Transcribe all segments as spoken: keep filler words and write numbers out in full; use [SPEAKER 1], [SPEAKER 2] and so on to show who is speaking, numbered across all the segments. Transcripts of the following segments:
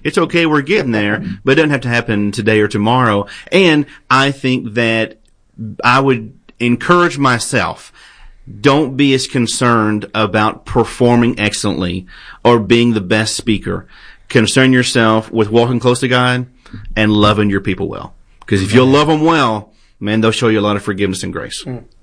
[SPEAKER 1] It's okay. We're getting there, but it doesn't have to happen today or tomorrow. And I think that I would encourage myself, don't be as concerned about performing excellently or being the best speaker. Concern yourself with walking close to God and loving your people well. Because if you'll love them well, man, they'll show you a lot of forgiveness and grace.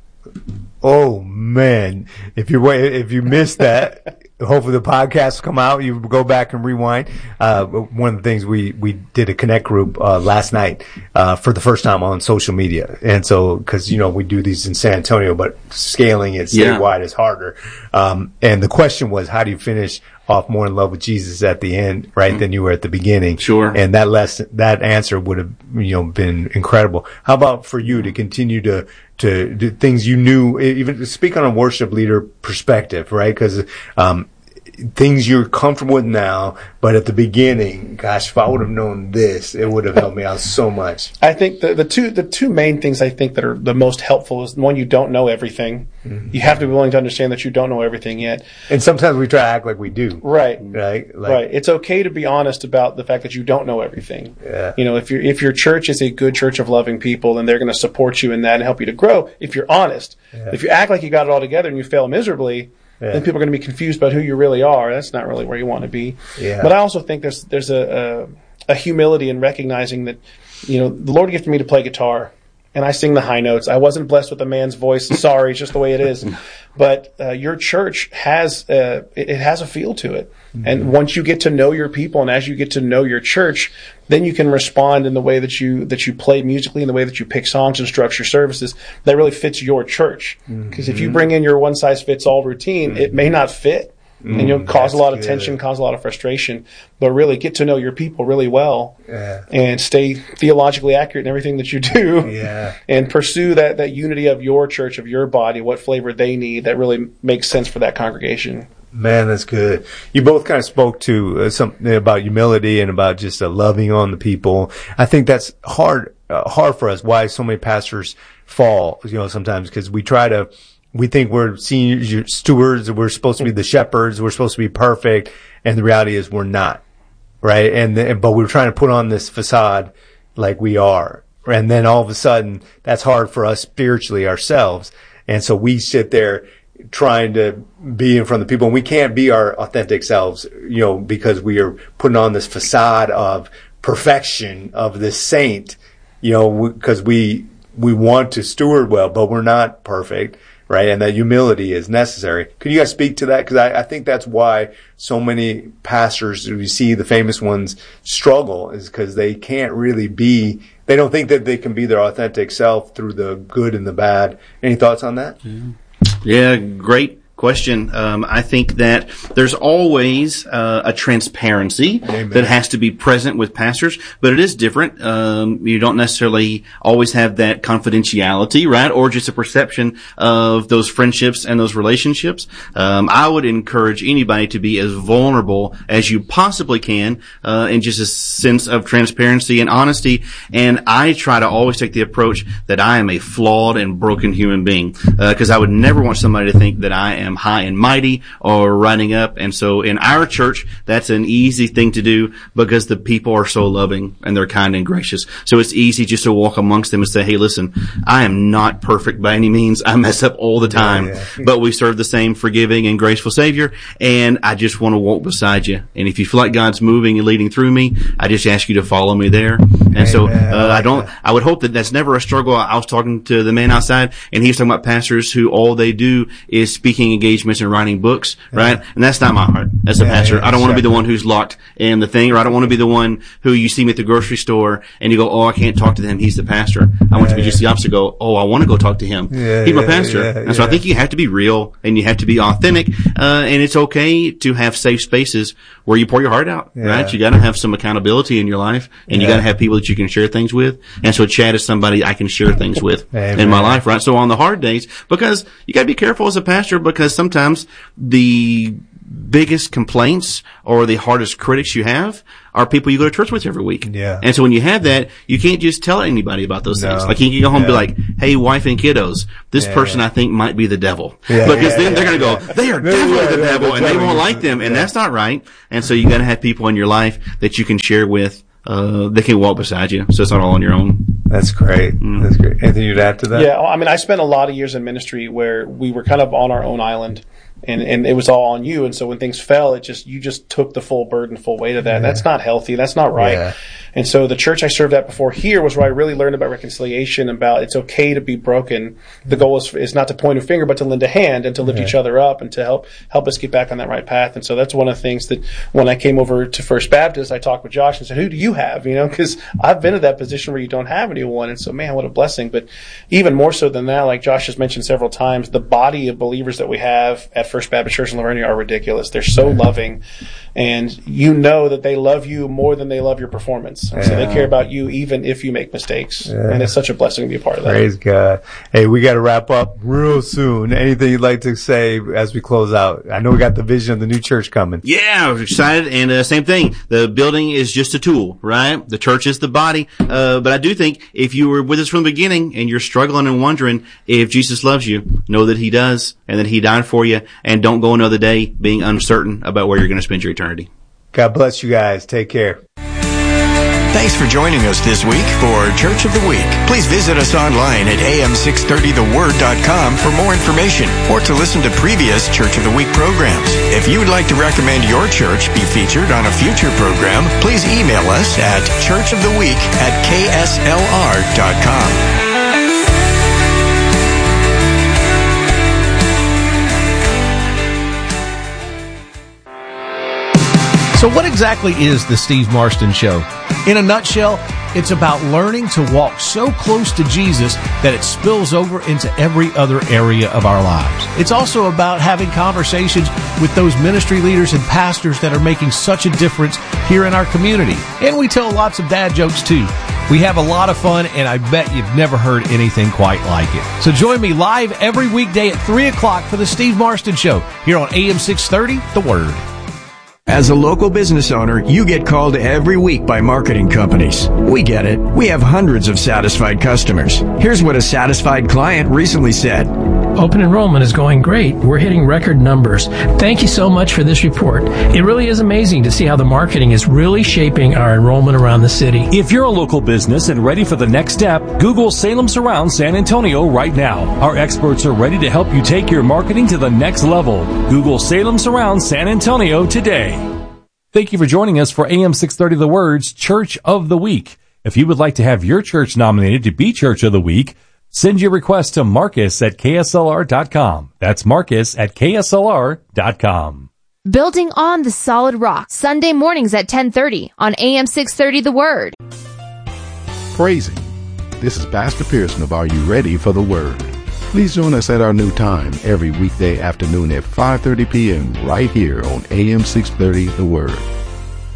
[SPEAKER 2] Oh man, if you if you missed that, hopefully the podcast will come out. You go back and rewind. Uh, one of the things we we did a connect group uh, last night uh, for the first time on social media, and so because you know we do these in San Antonio, but scaling it statewide yeah. is harder. Um, and the question was, how do you finish off more in love with Jesus at the end, right, mm-hmm. than you were at the beginning?
[SPEAKER 1] Sure.
[SPEAKER 2] And that lesson, that answer would have, you know, been incredible. How about for you to continue to, to do things you knew, even speak on a worship leader perspective, right? Because, um, things you're comfortable with now, but at the beginning, gosh, if I would have known this, it would have helped me out so much.
[SPEAKER 3] I think the, the two the two main things I think that are the most helpful is, one, you don't know everything. Mm-hmm. You have to be willing to understand that you don't know everything yet.
[SPEAKER 2] And sometimes we try to act like we do.
[SPEAKER 3] Right.
[SPEAKER 2] Right. Like,
[SPEAKER 3] right. It's okay to be honest about the fact that you don't know everything.
[SPEAKER 2] Yeah.
[SPEAKER 3] You know, if your if your church is a good church of loving people, then they're going to support you in that and help you to grow if you're honest. Yeah. If you act like you got it all together and you fail miserably, yeah. then people are going to be confused about who you really are. That's not really where you want to be.
[SPEAKER 2] Yeah.
[SPEAKER 3] But I also think there's there's a, a a humility in recognizing that, you know, the Lord gifted me to play guitar, and I sing the high notes. I wasn't blessed with a man's voice. Sorry, it's just the way it is. But uh, your church has uh, it, it has a feel to it. Mm-hmm. And once you get to know your people, and as you get to know your church, then you can respond in the way that you that you play musically, in the way that you pick songs and structure services that really fits your church. Because mm-hmm. if you bring in your one size fits all routine, mm-hmm. it may not fit. Mm, and you'll cause a lot of good. tension, cause a lot of frustration, but really get to know your people really well,
[SPEAKER 2] yeah.
[SPEAKER 3] and stay theologically accurate in everything that you do,
[SPEAKER 2] yeah.
[SPEAKER 3] and pursue that, that unity of your church, of your body, what flavor they need that really makes sense for that congregation.
[SPEAKER 2] Man, that's good. You both kind of spoke to uh, something about humility and about just uh, loving on the people. I think that's hard, uh, hard for us. Why so many pastors fall, you know, sometimes, because we try to. We think we're senior stewards, we're supposed to be the shepherds, we're supposed to be perfect, and the reality is we're not, right? And, and but we're trying to put on this facade like we are. And then all of a sudden, that's hard for us spiritually ourselves. And so we sit there trying to be in front of the people, and we can't be our authentic selves, you know, because we are putting on this facade of perfection, of this saint, you know, because we, we want to steward well, but we're not perfect. Right, and that humility is necessary. Could you guys speak to that? Because I, I think that's why so many pastors, we see the famous ones, struggle, is because they can't really be, they don't think that they can be their authentic self through the good and the bad. Any thoughts on that?
[SPEAKER 1] Yeah, yeah great question. Um, I think that there's always uh, a transparency Amen. That has to be present with pastors, but it is different. Um, you don't necessarily always have that confidentiality, right? Or just a perception of those friendships and those relationships. Um, I would encourage anybody to be as vulnerable as you possibly can, uh, in just a sense of transparency and honesty. And I try to always take the approach that I am a flawed and broken human being, uh, cause I would never want somebody to think that I am high and mighty or running up. And so in our church, that's an easy thing to do because the people are so loving and they're kind and gracious. So it's easy just to walk amongst them and say, hey, listen, I am not perfect by any means. I mess up all the time, yeah, yeah. but we serve the same forgiving and graceful Savior. And I just want to walk beside you. And if you feel like God's moving and leading through me, I just ask you to follow me there. And Amen. so, uh, I, like I don't, that. I would hope that that's never a struggle. I was talking to the man outside and he was talking about pastors who all they do is speaking engagements and writing books, right? Yeah. And that's not my heart as a yeah, pastor. Yeah, I don't want to be the one who's locked in the thing, or I don't want to be the one who you see me at the grocery store and you go, oh, I can't talk to him. He's the pastor. I yeah, want to be yeah. just the opposite. Go, oh, I want to go talk to him.
[SPEAKER 2] Yeah,
[SPEAKER 1] He's my
[SPEAKER 2] yeah,
[SPEAKER 1] pastor.
[SPEAKER 2] Yeah,
[SPEAKER 1] and so
[SPEAKER 2] yeah.
[SPEAKER 1] I think you have to be real and you have to be authentic. Uh, and it's okay to have safe spaces where you pour your heart out,
[SPEAKER 2] yeah.
[SPEAKER 1] right? You got to have some accountability in your life and yeah. you got to have people that you can share things with. And so Chad is somebody I can share things with Amen. in my life, right? So on the hard days, because you got to be careful as a pastor, because sometimes the biggest complaints or the hardest critics you have are people you go to church with every week.
[SPEAKER 2] Yeah.
[SPEAKER 1] And so when you have that, you can't just tell anybody about those
[SPEAKER 2] No.
[SPEAKER 1] things. Like you can go home
[SPEAKER 2] Yeah.
[SPEAKER 1] and be like, hey, wife and kiddos, this
[SPEAKER 2] Yeah,
[SPEAKER 1] person
[SPEAKER 2] yeah.
[SPEAKER 1] I think might be the devil.
[SPEAKER 2] Yeah,
[SPEAKER 1] because
[SPEAKER 2] yeah,
[SPEAKER 1] then
[SPEAKER 2] yeah,
[SPEAKER 1] they're going to
[SPEAKER 2] yeah.
[SPEAKER 1] go, they are
[SPEAKER 2] Yeah,
[SPEAKER 1] definitely
[SPEAKER 2] yeah,
[SPEAKER 1] the
[SPEAKER 2] yeah,
[SPEAKER 1] devil
[SPEAKER 2] they're
[SPEAKER 1] and they
[SPEAKER 2] telling
[SPEAKER 1] won't
[SPEAKER 2] you.
[SPEAKER 1] like them. And
[SPEAKER 2] Yeah.
[SPEAKER 1] that's not right. And so you got to have people in your life that you can share with, uh, that can walk beside you. So it's not all on your own.
[SPEAKER 2] That's great.
[SPEAKER 1] Mm.
[SPEAKER 2] That's great. Anything you'd add to that?
[SPEAKER 3] Yeah, I mean, I spent a lot of years in ministry where we were kind of on our own island, and, and it was all on you. And so when things fell, it just you just took the full burden, full weight of that. And that's not healthy. That's not right.
[SPEAKER 2] Yeah.
[SPEAKER 3] And so the church I served at before here was where I really learned about reconciliation, about it's okay to be broken. The goal is, is not to point a finger, but to lend a hand and to lift
[SPEAKER 2] Yeah.
[SPEAKER 3] each other up and to help help us get back on that right path. And so that's one of the things that when I came over to First Baptist, I talked with Josh and said, who do you have? You know, because I've been in that position where you don't have anyone. And so, man, what a blessing. But even more so than that, like Josh has mentioned several times, the body of believers that we have at First Baptist Church in Lavernia are ridiculous. They're so loving. And you know that they love you more than they love your performance. And so they
[SPEAKER 2] Yeah.
[SPEAKER 3] care about you even if you make mistakes.
[SPEAKER 2] Yeah.
[SPEAKER 3] And it's such a blessing to be a part of that.
[SPEAKER 2] Praise God. Hey, we got to wrap up real soon. Anything you'd like to say as we close out? I know we got the vision of the new church coming.
[SPEAKER 1] Yeah, I was excited. And uh, same thing. The building is just a tool, right? The church is the body. Uh, but I do think if you were with us from the beginning and you're struggling and wondering if Jesus loves you, know that he does and that he died for you. And don't go another day being uncertain about where you're going to spend your eternity.
[SPEAKER 2] God bless you guys. Take care.
[SPEAKER 4] Thanks for joining us this week for Church of the Week. Please visit us online at a m six thirty the word dot com for more information or to listen to previous Church of the Week programs. If you would like to recommend your church be featured on a future program, please email us at churchoftheweek at k s l r dot com.
[SPEAKER 5] So what exactly is the Steve Marston Show? In a nutshell, it's about learning to walk so close to Jesus that it spills over into every other area of our lives. It's also about having conversations with those ministry leaders and pastors that are making such a difference here in our community. And we tell lots of dad jokes too. We have a lot of fun, and I bet you've never heard anything quite like it. So join me live every weekday at three o'clock for the Steve Marston Show here on A M six thirty, The Word.
[SPEAKER 4] As a local business owner, you get called every week by marketing companies. We get it. We have hundreds of satisfied customers. Here's what a satisfied client recently said.
[SPEAKER 6] Open enrollment is going great. We're hitting record numbers. Thank you so much for this report. It really is amazing to see how the marketing is really shaping our enrollment around the city.
[SPEAKER 7] If you're a local business and ready for the next step, Google Salem Surround San Antonio right now. Our experts are ready to help you take your marketing to the next level. Google Salem Surround San Antonio today. Thank you for joining us for A M six thirty The Word's Church of the Week. If you would like to have your church nominated to be Church of the Week, send your request to Marcus at K S L R dot com. That's Marcus at K S L R dot com.
[SPEAKER 8] Building on the Solid Rock, Sunday mornings at ten thirty on A M six thirty The Word.
[SPEAKER 9] Praising. This is Pastor Pearson of Are You Ready for the Word? Please join us at our new time every weekday afternoon at five thirty p.m. right here on A M six thirty The Word.